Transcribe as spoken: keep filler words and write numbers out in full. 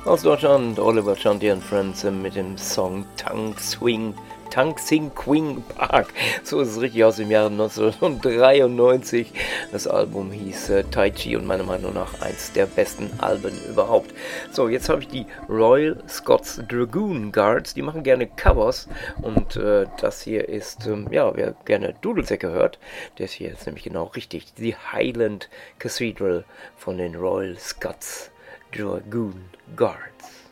Aus Deutschland, Oliver Chanty and Friends mit dem Song Tang Swing, Tang Sing Quing Park. So ist es richtig, aus dem Jahre neunzehnhundertdreiundneunzig. Das Album hieß äh, Tai Chi und meiner Meinung nach eins der besten Alben überhaupt. So, jetzt habe ich die Royal Scots Dragoon Guards. Die machen gerne Covers und äh, das hier ist, ähm, ja, wer gerne Dudelsäcke hört, das hier ist nämlich genau richtig. Die Highland Cathedral von den Royal Scots Dragoon Guards.